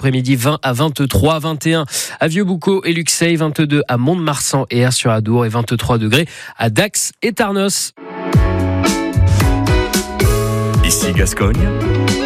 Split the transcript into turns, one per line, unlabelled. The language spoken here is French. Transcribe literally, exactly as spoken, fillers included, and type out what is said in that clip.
l'après-midi, vingt à vingt-trois, vingt et un à Vieux-Boucau et Luxeuil, vingt-deux à Mont-de-Marsan et Aire-sur-Adour et vingt-trois degrés à Dax et Tarnos.
Ici Gascogne.